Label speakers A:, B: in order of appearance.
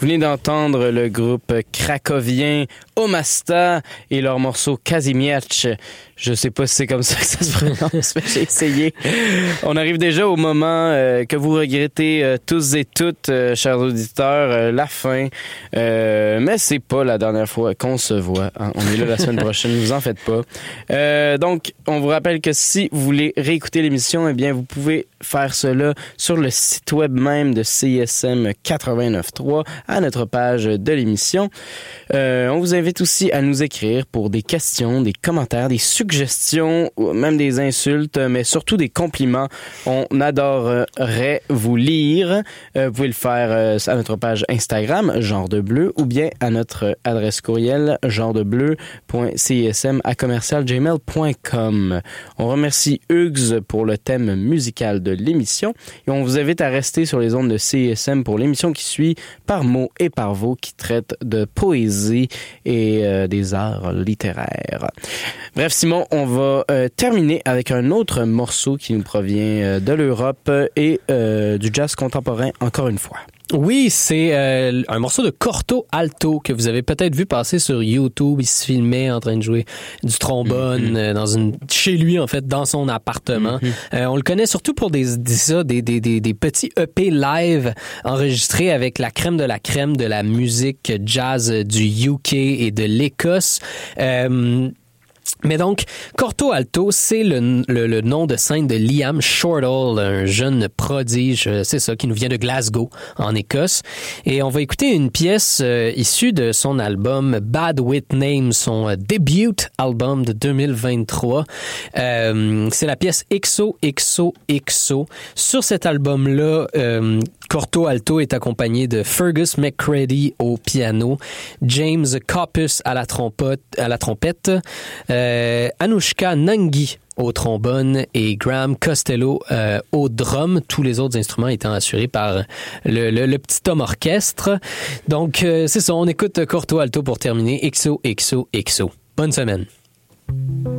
A: Vous venez d'entendre le groupe cracovien Omasta et leur morceau Kazimiecz. Je sais pas si c'est comme ça que ça se prononce, mais j'ai essayé. On arrive déjà au moment que vous regrettez tous et toutes, chers auditeurs, la fin. Mais c'est pas la dernière fois qu'on se voit. Hein. On est là la semaine prochaine, ne vous en faites pas. Donc, on vous rappelle que si vous voulez réécouter l'émission, eh bien, vous pouvez faire cela sur le site web même de CISM 89.3 à notre page de l'émission. On vous invite aussi à nous écrire pour des questions, des commentaires, des suggestions, ou même des insultes, mais surtout des compliments. On adorerait vous lire. Vous pouvez le faire à notre page Instagram, Genre de Bleu, ou bien à notre adresse courriel, genredebleu.cism@gmail.com. On remercie Hugues pour le thème musical de l'émission et on vous invite à rester sur les ondes de CISM pour l'émission qui suit Par mots et par voix qui traite de poésie et des arts littéraires. Bref, Simon, on va terminer avec un autre morceau qui nous provient de l'Europe et du jazz contemporain encore une fois.
B: Oui, c'est un morceau de Corto Alto que vous avez peut-être vu passer sur YouTube. Il se filmait en train de jouer du trombone chez lui, en fait, dans son appartement. On le connaît surtout pour des petits EP live enregistrés avec la crème de la musique jazz du UK et de l'Écosse. Mais donc, Corto Alto, c'est le nom de scène de Liam Shortall, un jeune prodige, c'est ça, qui nous vient de Glasgow, en Écosse. Et on va écouter une pièce issue de son album Bad With Names, son debut album de 2023. C'est la pièce XO, XO, XO. Sur cet album-là, Corto Alto est accompagné de Fergus McCready au piano, James Coppus à la trompette, Anushka Nangi au trombone et Graham Costello au drum, tous les autres instruments étant assurés par le petit homme orchestre. Donc, c'est ça, on écoute Corto Alto pour terminer. XO, XO, XO. Bonne semaine.